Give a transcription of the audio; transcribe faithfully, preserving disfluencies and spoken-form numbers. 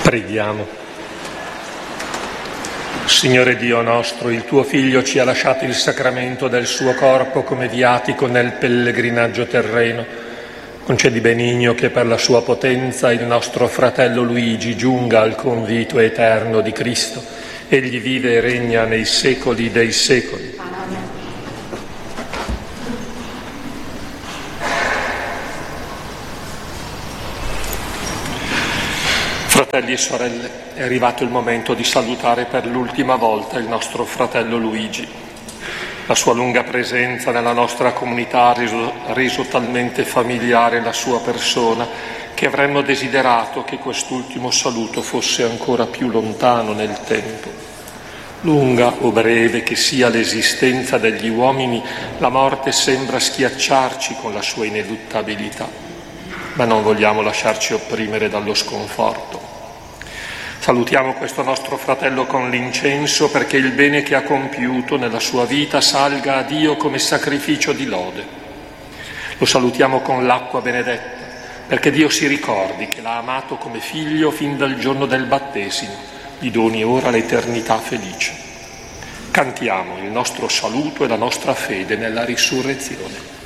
Preghiamo. Signore Dio nostro, il tuo Figlio ci ha lasciato il sacramento del suo corpo come viatico nel pellegrinaggio terreno. Concedi benigno che per la sua potenza il nostro fratello Luigi giunga al convito eterno di Cristo. Egli vive e regna nei secoli dei secoli. Fratelli e sorelle, è arrivato il momento di salutare per l'ultima volta il nostro fratello Luigi. La sua lunga presenza nella nostra comunità ha reso, reso talmente familiare la sua persona che avremmo desiderato che quest'ultimo saluto fosse ancora più lontano nel tempo. Lunga o breve che sia l'esistenza degli uomini, la morte sembra schiacciarci con la sua ineluttabilità, ma non vogliamo lasciarci opprimere dallo sconforto. Salutiamo questo nostro fratello con l'incenso perché il bene che ha compiuto nella sua vita salga a Dio come sacrificio di lode. Lo salutiamo con l'acqua benedetta perché Dio si ricordi che l'ha amato come figlio fin dal giorno del battesimo, gli doni ora l'eternità felice. Cantiamo il nostro saluto e la nostra fede nella risurrezione.